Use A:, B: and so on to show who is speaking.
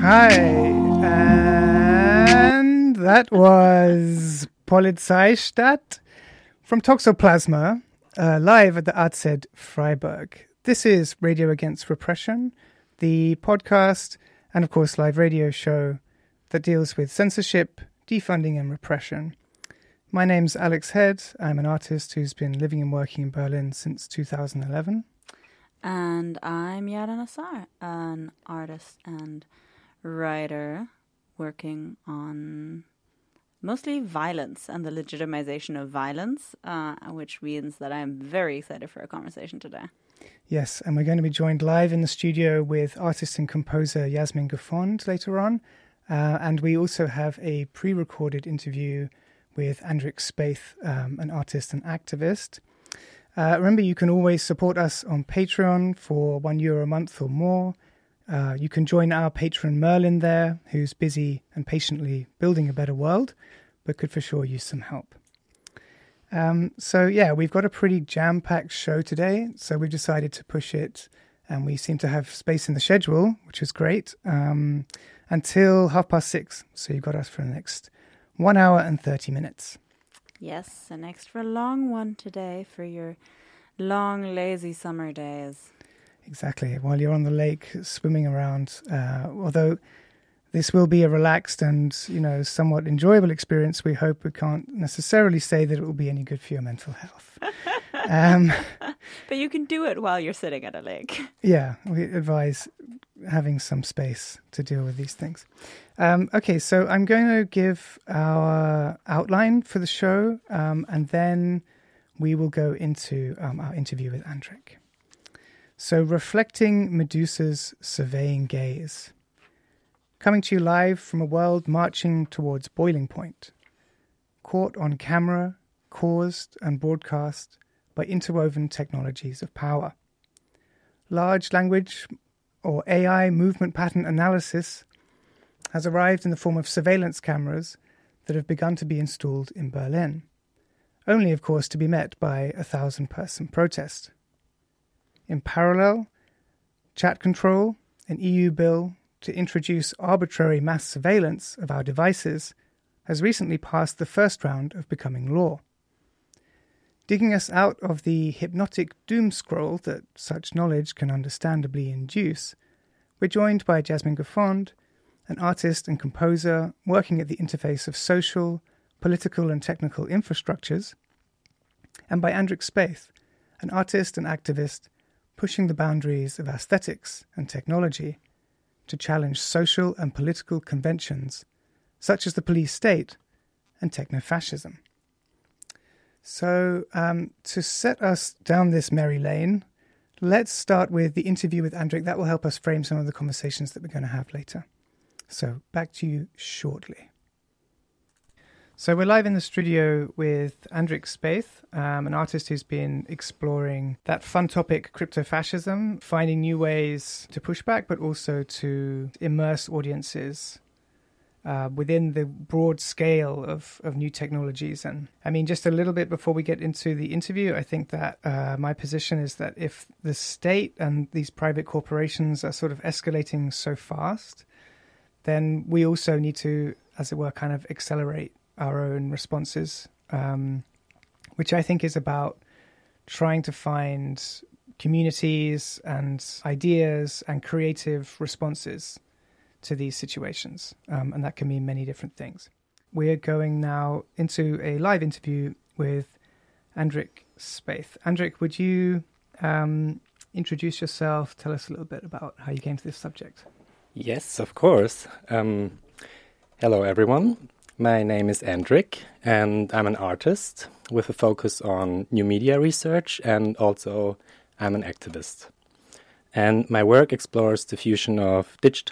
A: Hi, and that was Polizeistadt from Toxoplasma, live at the AZ Freiburg. This is Radio Against Repression, the podcast and, of course, live radio show that deals with censorship, defunding and repression. My name's Alex Head. I'm an artist who's been living and working in Berlin since 2011.
B: And I'm Yara Nassar, an artist and writer working on mostly violence and the legitimization of violence, which means that I'm very excited for our conversation today.
A: Yes, and we're going to be joined live in the studio with artist and composer Jasmin Gefondt later on. And we also have a pre-recorded interview with Andrik Spaeth, an artist and activist. Remember, you can always support us on Patreon for €1 a month or more. You can join our patron Merlin there, who's busy and patiently building a better world, but could for sure use some help. So we've got a pretty jam-packed show today, so we've decided to push it, and we seem to have space in the schedule, which is great, until 6:30. So you've got us for the next 1 hour and 30 minutes.
B: Yes, an extra long one today for your long, lazy summer days.
A: Exactly, while you're on the lake swimming around, although this will be a relaxed and, somewhat enjoyable experience, we hope we can't necessarily say that it will be any good for your mental health.
B: But you can do it while you're sitting at a lake.
A: Yeah, we advise having some space to deal with these things. Okay, so I'm going to give our outline for the show, and then we will go into our interview with Andrik. So, reflecting Medusa's surveying gaze. Coming to you live from a world marching towards boiling point. Caught on camera, caused and broadcast by interwoven technologies of power. Large language, or AI movement pattern analysis, has arrived in the form of surveillance cameras that have begun to be installed in Berlin. Only, of course, to be met by a 1,000-person protest. In parallel, chat control, an EU bill to introduce arbitrary mass surveillance of our devices, has recently passed the first round of becoming law. Digging us out of the hypnotic doom scroll that such knowledge can understandably induce, we're joined by Jasmin Gefondt, an artist and composer working at the interface of social, political and technical infrastructures, and by Andrik Spaeth, an artist and activist pushing the boundaries of aesthetics and technology to challenge social and political conventions such as the police state and techno-fascism. So, to set us down this merry lane, let's start with the interview with Andrik. That will help us frame some of the conversations that we're going to have later. So, back to you shortly. So we're live in the studio with Andrik Spaeth, an artist who's been exploring that fun topic, crypto-fascism, finding new ways to push back, but also to immerse audiences within the broad scale of new technologies. And I mean, just a little bit before we get into the interview, I think that my position is that if the state and these private corporations are sort of escalating so fast, then we also need to, as it were, kind of accelerate our own responses, which I think is about trying to find communities and ideas and creative responses to these situations. And that can mean many different things. We're going now into a live interview with Andrik Spaeth. Andrik, would you introduce yourself, tell us a little bit about how you came to this subject?
C: Yes, of course. Hello, everyone. My name is Andrik, and I'm an artist with a focus on new media research, and also I'm an activist. And my work explores the fusion of digital